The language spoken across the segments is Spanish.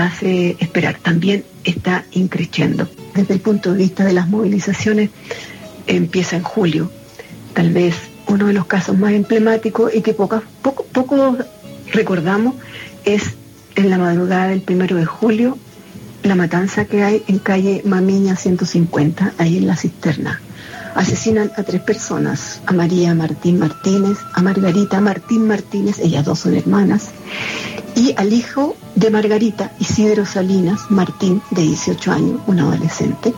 hace esperar. También está increciendo. Desde el punto de vista de las movilizaciones, empieza en julio. Tal vez uno de los casos más emblemáticos y que poco recordamos es en la madrugada del 1 de julio, la matanza que hay en calle Mamiña 150, ahí en La Cisterna. Asesinan a 3 personas, a María Martín Martínez, a Margarita Martín Martínez, ellas 2 son hermanas, y al hijo de Margarita, Isidro Salinas Martín, de 18 años, un adolescente.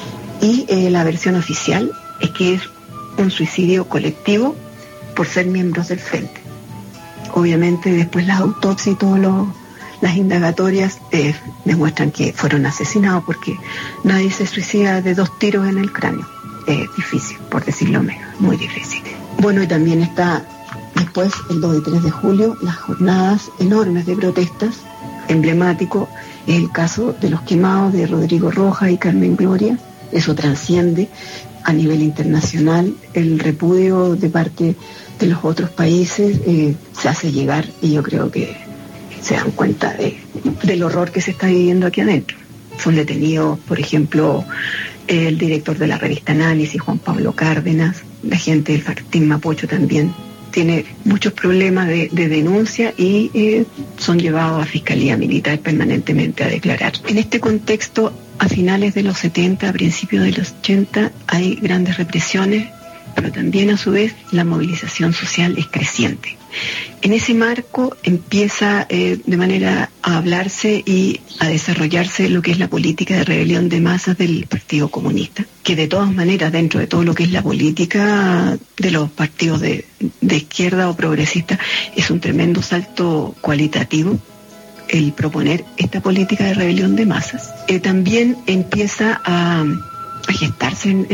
Y la versión oficial es que es un suicidio colectivo por ser miembros del Frente. Obviamente después las autopsias y todas las indagatorias demuestran que fueron asesinados, porque nadie se suicida de 2 tiros en el cráneo. Es difícil, por decirlo menos, muy difícil. Bueno, y también está después, el 2 y 3 de julio, las jornadas enormes de protestas. Emblemático es el caso de los quemados de Rodrigo Rojas y Carmen Gloria. Eso trasciende a nivel internacional. El repudio de parte de los otros países se hace llegar, y yo creo que se dan cuenta del horror que se está viviendo aquí adentro. Son detenidos, por ejemplo, el director de la revista Análisis, Juan Pablo Cárdenas, la gente del Martín Mapocho también tiene muchos problemas de denuncia y son llevados a Fiscalía Militar permanentemente a declarar. En este contexto, a finales de los 70, a principios de los 80, hay grandes represiones, pero también a su vez la movilización social es creciente. En ese marco empieza de manera a hablarse y a desarrollarse lo que es la política de rebelión de masas del Partido Comunista, que de todas maneras, dentro de todo lo que es la política de los partidos de izquierda o progresista, es un tremendo salto cualitativo el proponer esta política de rebelión de masas. También empieza a gestarse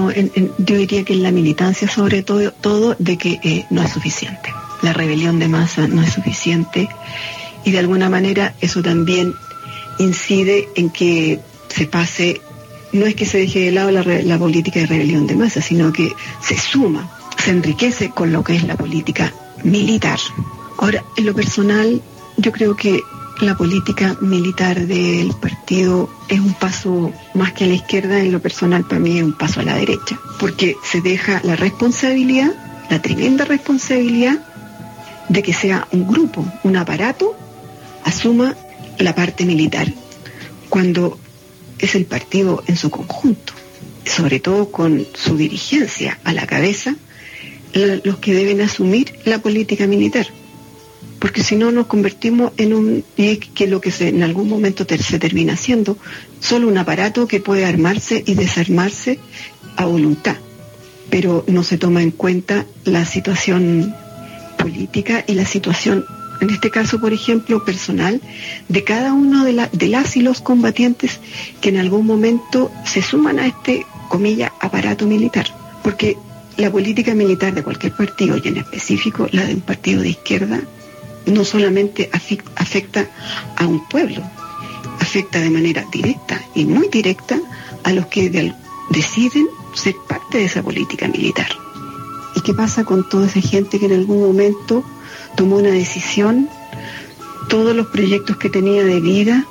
yo diría que en la militancia sobre todo de que no es suficiente. La rebelión de masa no es suficiente, y de alguna manera eso también incide en que se pase, no es que se deje de lado la política de rebelión de masa, sino que se suma, se enriquece con lo que es la política militar. Ahora, en lo personal, yo creo que la política militar del partido es un paso más que a la izquierda. En lo personal, para mí es un paso a la derecha, porque se deja la responsabilidad, la tremenda responsabilidad, de que sea un grupo, un aparato, asuma la parte militar, cuando es el partido en su conjunto, sobre todo con su dirigencia a la cabeza, los que deben asumir la política militar. Porque si no nos convertimos y que lo que en algún momento se termina siendo, solo un aparato que puede armarse y desarmarse a voluntad, pero no se toma en cuenta la situación política y la situación, en este caso, por ejemplo, personal, de cada uno de las y los combatientes que en algún momento se suman a este, comillas, aparato militar. Porque la política militar de cualquier partido, y en específico la de un partido de izquierda, no solamente afecta a un pueblo, afecta de manera directa y muy directa a los que deciden ser parte de esa política militar. ¿Y qué pasa con toda esa gente que en algún momento tomó una decisión? Todos los proyectos que tenía de vida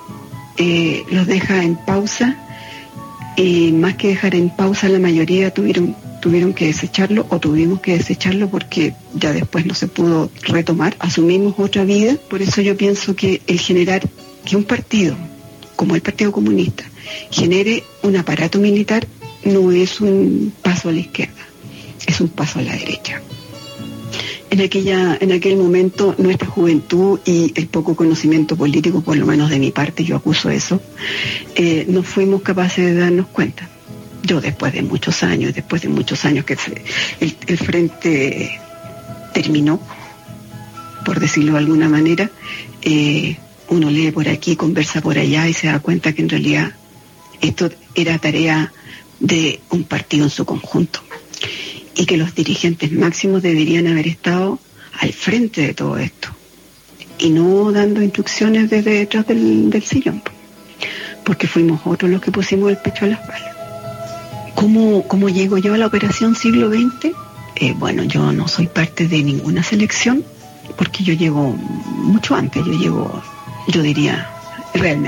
los deja en pausa, y más que dejar en pausa, la mayoría tuvieron que desecharlo, o tuvimos que desecharlo porque ya después no se pudo retomar, asumimos otra vida. Por eso yo pienso que el generar que un partido como el Partido Comunista genere un aparato militar no es un paso a la izquierda, es un paso a la derecha. En aquel momento, nuestra juventud y el poco conocimiento político, por lo menos de mi parte, yo acuso eso, no fuimos capaces de darnos cuenta. Yo después de muchos años que el frente terminó, por decirlo de alguna manera, uno lee por aquí, conversa por allá y se da cuenta que en realidad esto era tarea de un partido en su conjunto, y que los dirigentes máximos deberían haber estado al frente de todo esto y no dando instrucciones desde detrás del sillón, porque fuimos otros los que pusimos el pecho a las balas. ¿Cómo llego yo a la Operación Siglo XX? Bueno, yo no soy parte de ninguna selección, porque yo llego mucho antes, yo diría realmente